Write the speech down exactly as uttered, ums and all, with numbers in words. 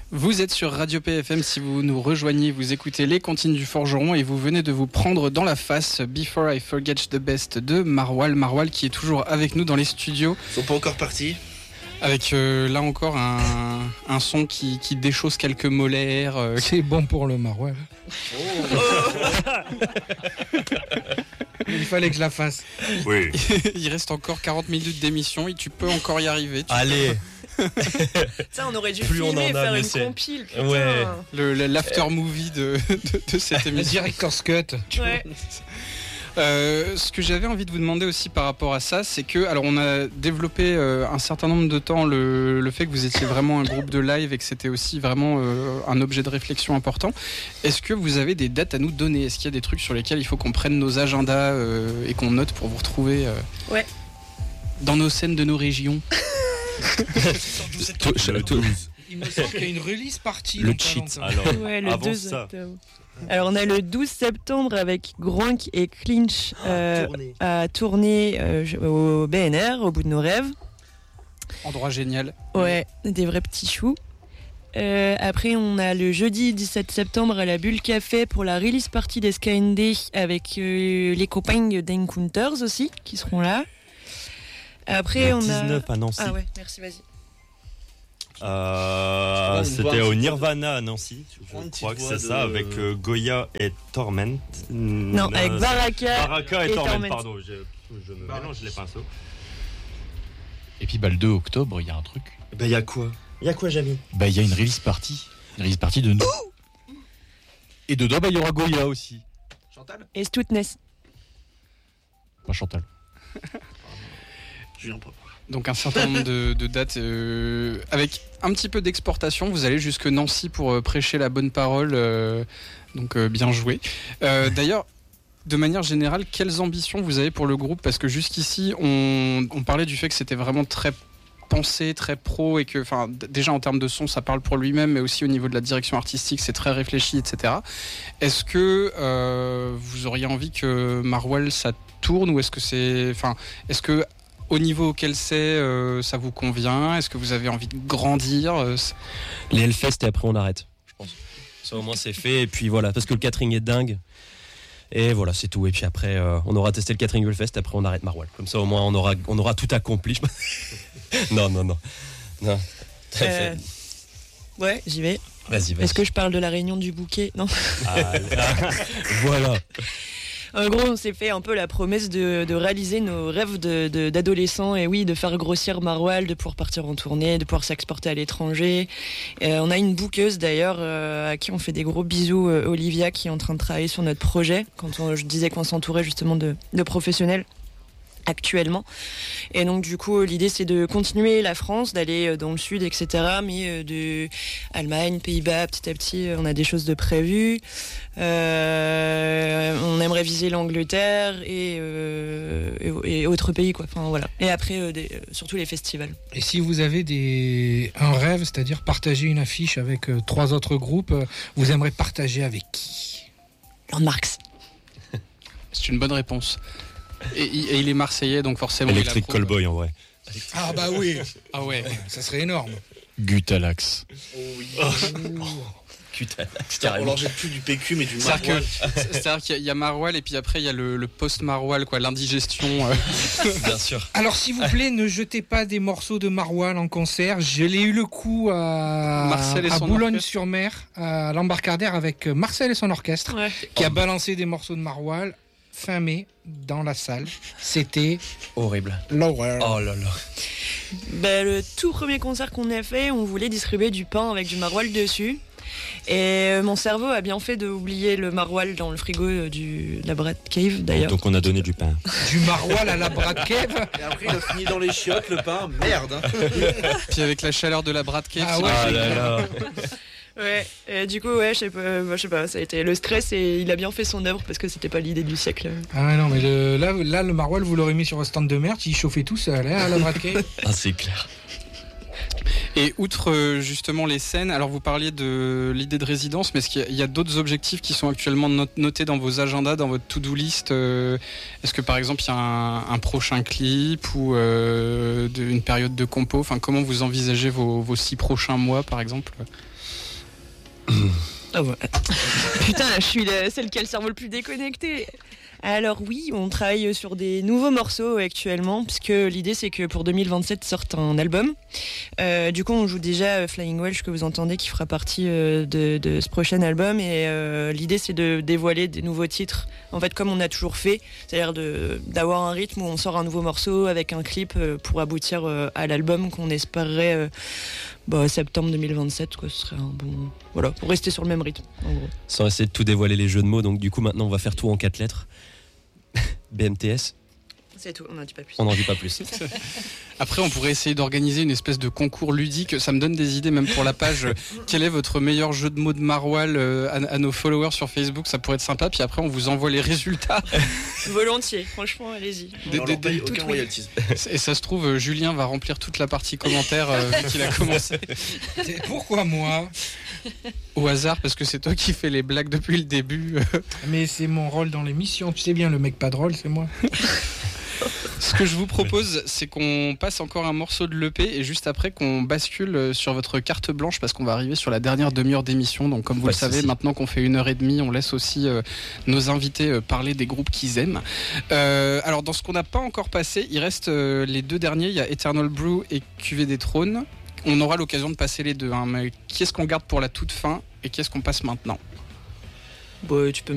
Vous êtes sur Radio P F M, si vous nous rejoignez, vous écoutez Les Comptines du Forgeron et vous venez de vous prendre dans la face Before I Forget the Best de Marwal. Marwal qui est toujours avec nous dans les studios. Ils sont pas encore partis. Avec euh, là encore un, un son qui, qui déchausse quelques molaires. Euh... C'est bon pour le Marwal. Oh. Il fallait que je la fasse. Oui. Il reste encore quarante minutes d'émission et tu peux encore y arriver. Tu Allez. Ça, on aurait dû Plus filmer et faire une c'est... compile. Putain. Ouais. Le, le, l'after movie de, de, de cette émission. Le director's cut. Ouais. Euh, ce que j'avais envie de vous demander aussi par rapport à ça, c'est que, alors on a développé euh, un certain nombre de temps le, le fait que vous étiez vraiment un groupe de live et que c'était aussi vraiment euh, un objet de réflexion important. Est-ce que vous avez des dates à nous donner ? Est-ce qu'il y a des trucs sur lesquels il faut qu'on prenne nos agendas euh, et qu'on note pour vous retrouver euh, ouais. dans nos scènes de nos régions ? Il me semble qu'il y a une release partie. Le cheat. Alors, ouais, le avant deux ça. octobre. Alors on a le douze septembre avec Gronk et Clinch euh, à tourner euh, au B N R, au bout de nos rêves. Endroit génial. Ouais, des vrais petits choux. Euh, après on a le jeudi dix-sept septembre à la Bulle Café pour la release party des Sky N D avec euh, les copains d'Encounters aussi qui seront là. Après le on a dix-neuf à Nancy. Ah ouais, merci, vas-y. Euh, c'était au Nirvana à Nancy, je crois que c'est de... ça, avec euh, Goya et Torment. Non, avec Baraka, Baraka et, et Torment, Torment. pardon, je, je me mélange les pinceaux. Et puis bah, le deux octobre, il y a un truc. Bah il y a quoi Il y a quoi, Jamy Bah il y a une release party. Une release party de nous. Et dedans, bah il y aura Goya aussi. Chantal Et Stoutness. Pas Chantal. Julien Propre. Donc un certain nombre de, de dates euh, avec un petit peu d'exportation. Vous allez jusque Nancy pour euh, prêcher la bonne parole. Euh, donc euh, bien joué. Euh, d'ailleurs, de manière générale, quelles ambitions vous avez pour le groupe ? Parce que jusqu'ici, on, on parlait du fait que c'était vraiment très pensé, très pro et que, enfin, d- déjà en termes de son, ça parle pour lui-même, mais aussi au niveau de la direction artistique, c'est très réfléchi, et cetera. Est-ce que euh, vous auriez envie que Marwal ça tourne ou est-ce que c'est, enfin, est-ce que au niveau auquel c'est, euh, ça vous convient ? Est-ce que vous avez envie de grandir ? euh, Les Hellfest et après on arrête, je pense. Ça au moins c'est fait et puis voilà, parce que le catering est dingue. Et voilà, c'est tout. Et puis après, euh, on aura testé le catering Hellfest, après on arrête Marwal. Comme ça au moins on aura, on aura tout accompli. non, non, non. non. Euh, ouais, j'y vais. Vas-y, vas-y. Est-ce que je parle de la réunion du bouquet ? Non. Ah, voilà. En gros, on s'est fait un peu la promesse de, de réaliser nos rêves de, de, d'adolescents et oui, de faire grossir Marwal, de pouvoir partir en tournée, de pouvoir s'exporter à l'étranger. Euh, on a une bookeuse d'ailleurs euh, à qui on fait des gros bisous, euh, Olivia, qui est en train de travailler sur notre projet. Quand on, je disais qu'on s'entourait justement de, de professionnels actuellement. Et donc du coup l'idée c'est de continuer la France, d'aller dans le sud, et cetera. Mais de Allemagne, Pays-Bas, petit à petit on a des choses de prévues. Euh, on aimerait viser l'Angleterre et, euh, et, et autres pays quoi. Enfin voilà. Et après euh, des, surtout les festivals. Et si vous avez des un rêve, c'est-à-dire partager une affiche avec euh, trois autres groupes, euh, vous aimeriez partager avec qui ? Landmarks. C'est une bonne réponse. Et, et il est marseillais, donc forcément. Electric il Callboy en vrai. Ah bah oui. Ah ouais. Ça serait énorme. Gutalax. Oh oui. Gutalax, On carrément. leur jette plus du P Q mais du C'est-à-dire, Marwal. que, c'est-à-dire qu'il y a, il y a Marwal et puis après il y a le, le post-Marwal, quoi, l'indigestion. Euh. Bien sûr. Alors s'il vous plaît, ne jetez pas des morceaux de Marwal en concert. Je l'ai eu le coup à, Marcel et à son Boulogne-sur-Mer, à l'embarcadère avec Marcel et son orchestre, Ouais. qui a balancé des morceaux de Marwal fin mai dans la salle. C'était Horrible. l'horreur. Oh là là. Ben, le tout premier concert qu'on a fait, on voulait distribuer du pain avec du Marwal dessus. Et mon cerveau a bien fait d'oublier le Marwal dans le frigo du, de la Brad Cave d'ailleurs. Donc on a donné du pain. Du Marwal à la Brad Cave. Et après il a fini dans les chiottes le pain. Merde. Hein. Puis avec la chaleur de la Brad Cave. Ah c'est- ouais. Ah là là. Ouais, et du coup, ouais, je sais pas, euh, je sais pas, ça a été le stress et il a bien fait son œuvre parce que c'était pas l'idée du siècle. Ah non, mais le, là, là, le Marwal, vous l'aurez mis sur un stand de merde, il chauffait tout seul hein, à la Brad Cave. Ah c'est clair. Et outre euh, justement les scènes, alors vous parliez de l'idée de résidence, mais est-ce qu'il y a, il y a d'autres objectifs qui sont actuellement not- notés dans vos agendas, dans votre to-do list euh, Est-ce que par exemple il y a un, un prochain clip ou euh, de, une période de compo? Enfin, comment vous envisagez vos, vos six prochains mois par exemple? Ah ouais. Putain, je suis la- celle qui a le cerveau le plus déconnecté. Alors oui, on travaille sur des nouveaux morceaux actuellement, puisque l'idée c'est que pour deux mille vingt-sept sorte un album. Euh, du coup, on joue déjà Flying Welsh que vous entendez, qui fera partie euh, de, de ce prochain album. Et euh, l'idée c'est de dévoiler des nouveaux titres, en fait comme on a toujours fait, c'est-à-dire de, d'avoir un rythme où on sort un nouveau morceau avec un clip euh, pour aboutir euh, à l'album qu'on espérerait euh, bah, septembre deux mille vingt-sept. Quoi, ce serait un bon... Voilà, pour rester sur le même rythme, en gros. Sans essayer de tout dévoiler les jeux de mots, donc du coup maintenant on va faire tout en quatre lettres. B M T S. C'est tout, on n'en dit pas plus. On n'en dit pas plus. Après, on pourrait essayer d'organiser une espèce de concours ludique. Ça me donne des idées, même pour la page. Quel est votre meilleur jeu de mots de Marwal euh, à, à nos followers sur Facebook? Ça pourrait être sympa. Puis après, on vous envoie les résultats. Volontiers, franchement, allez-y. Des- On des- leur paye tout aucun oui. royalties. Et ça se trouve, euh, Julien va remplir toute la partie commentaire euh, vu qu'il a commencé C'est- Pourquoi moi? au hasard, parce que c'est toi qui fais les blagues depuis le début. Mais c'est mon rôle dans l'émission. Tu sais bien, le mec pas drôle, c'est moi. Ce que je vous propose, c'est qu'on passe encore un morceau de l'E P et juste après qu'on bascule sur votre carte blanche parce qu'on va arriver sur la dernière demi-heure d'émission. Donc, comme vous Pas le de savez, souci. maintenant qu'on fait une heure et demie, on laisse aussi euh, nos invités euh, parler des groupes qu'ils aiment. Euh, alors, dans ce qu'on n'a pas encore passé, il reste euh, les deux derniers. Il y a Eternal Brew et Cuvée des Trônes. On aura l'occasion de passer les deux. Hein, mais qui est-ce qu'on garde pour la toute fin et qui est-ce qu'on passe maintenant? Bon, tu peux